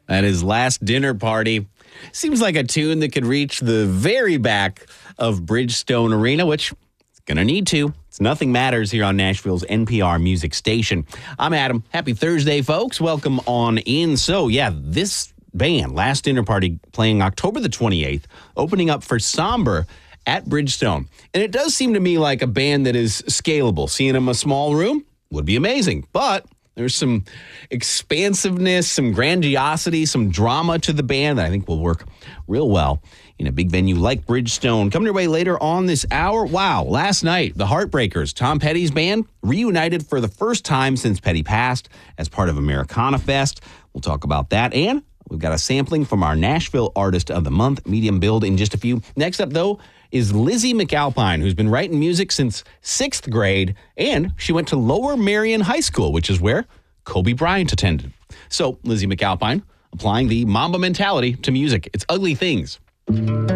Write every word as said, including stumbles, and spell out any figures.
at his last dinner party. Seems like a tune that could reach the very back of Bridgestone Arena, which it's going to need to. It's Nothing Matters here on Nashville's N P R music station. I'm Adam. Happy Thursday, folks. Welcome on in. So, yeah, this band, Last Dinner Party, playing October the twenty-eighth, opening up for Somber at Bridgestone. And it does seem to me like a band that is scalable. Seeing them in a small room would be amazing. But there's some expansiveness, some grandiosity, some drama to the band that I think will work real well in a big venue like Bridgestone. Coming your way later on this hour, wow, last night, the Heartbreakers, Tom Petty's band, reunited for the first time since Petty passed as part of Americana Fest. We'll talk about that. And we've got a sampling from our Nashville Artist of the Month, Medium Build, in just a few. Next up, though, is Lizzie McAlpine, who's been writing music since sixth grade, and she went to Lower Marion High School, which is where Kobe Bryant attended. So, Lizzie McAlpine applying the Mamba mentality to music. It's Ugly Things.